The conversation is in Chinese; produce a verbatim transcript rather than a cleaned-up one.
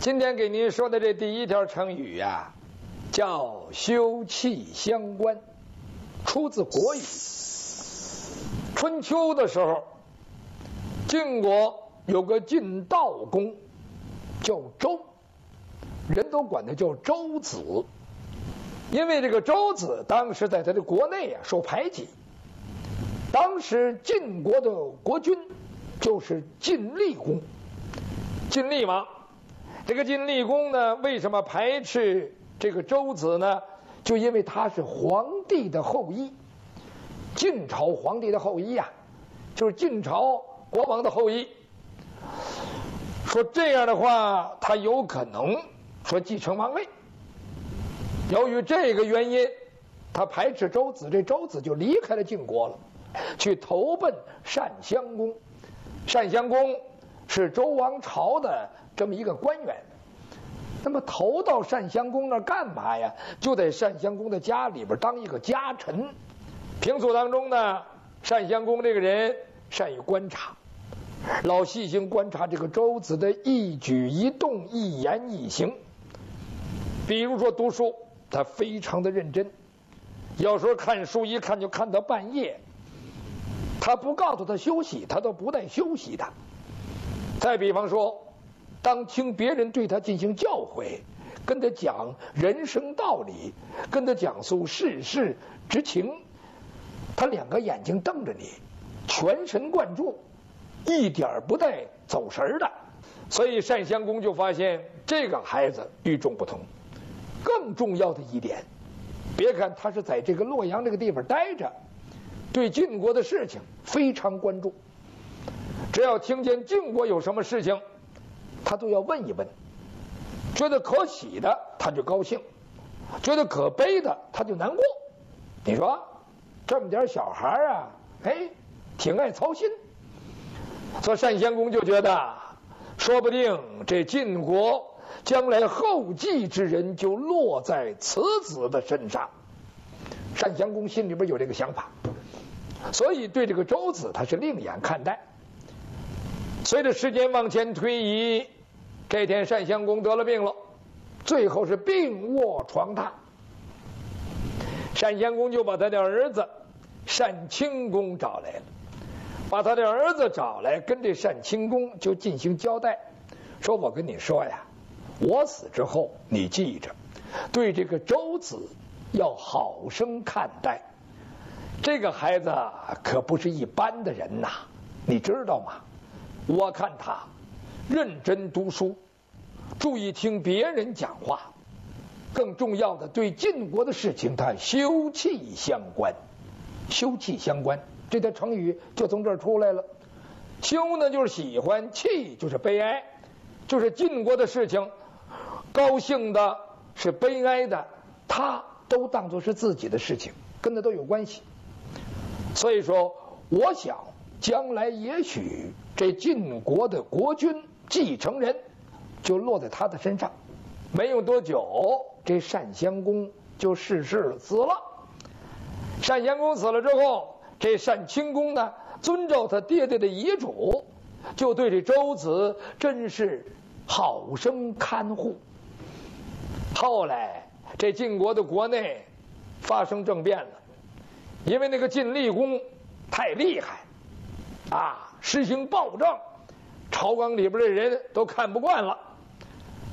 今天给您说的这第一条成语呀、啊，叫休戚相关，出自国语。春秋的时候，晋国有个晋悼公，叫周，人都管他叫周子。因为这个周子当时在他的国内啊受排挤，当时晋国的国君就是晋厉公，晋厉王。这个晋厉公呢，为什么排斥这个周子呢？就因为他是皇帝的后裔，晋朝皇帝的后裔呀、啊，就是晋朝国王的后裔。说这样的话，他有可能说继承王位。由于这个原因，他排斥周子，这周子就离开了晋国了，去投奔单襄公。单襄公是周王朝的这么一个官员，那么投到单襄公那儿干嘛呀？就在单襄公的家里边当一个家臣。平素当中呢，单襄公这个人善于观察，老细心观察这个周子的一举一动、一言一行。比如说读书，他非常的认真，有时候看书一看就看到半夜，他不告诉他休息，他都不带休息的。再比方说，当听别人对他进行教诲，跟他讲人生道理，跟他讲述世事之情，他两个眼睛瞪着你，全神贯注，一点不带走神的。所以单襄公就发现这个孩子与众不同。更重要的一点，别看他是在这个洛阳这个地方待着，对晋国的事情非常关注。只要听见晋国有什么事情，他都要问一问。觉得可喜的他就高兴，觉得可悲的他就难过。你说这么点小孩啊，哎，挺爱操心。所以单襄公就觉得，说不定这晋国将来后继之人就落在此子的身上。单襄公心里边有这个想法，所以对这个周子他是另眼看待。随着时间往前推移，这天单襄公得了病了，最后是病卧床榻。单襄公就把他的儿子单顷公找来了，把他的儿子找来，跟这单顷公就进行交代，说我跟你说呀，我死之后，你记着，对这个周子要好生看待。这个孩子可不是一般的人呐，你知道吗？我看他认真读书，注意听别人讲话，更重要的，对晋国的事情他休戚相关。休戚相关，这条成语就从这儿出来了。休呢就是喜欢，戚就是悲哀，就是晋国的事情，高兴的是悲哀的，他都当作是自己的事情，跟他都有关系。所以说，我想将来也许这晋国的国君继承人就落在他的身上。没有多久，这单襄公就逝世了，死了。单襄公死了之后，这单顷公呢，遵照他爹爹的遗嘱，就对这周子真是好生看护。后来这晋国的国内发生政变了，因为那个晋厉公太厉害啊，实行暴政，朝纲里边的人都看不惯了。